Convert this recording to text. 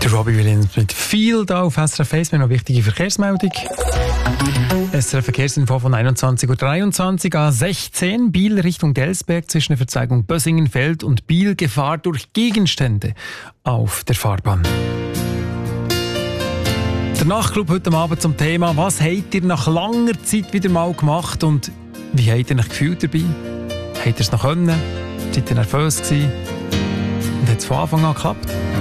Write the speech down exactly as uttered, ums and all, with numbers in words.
Der Robbie Williams mit «Feel» da auf S R F eins. Wir haben noch eine wichtige Verkehrsmeldung. S R F Verkehrsinfo von einundzwanzig Uhr dreiundzwanzig, A sechzehn, Biel Richtung Delsberg zwischen der Verzweigung Bösingenfeld und Biel, Gefahr durch Gegenstände auf der Fahrbahn. Der Nachtclub heute Abend zum Thema: Was habt ihr nach langer Zeit wieder mal gemacht und wie habt ihr euch gefühlt dabei? Habt ihr es noch können? Seid ihr nervös gewesen? Und hat es von Anfang an geklappt?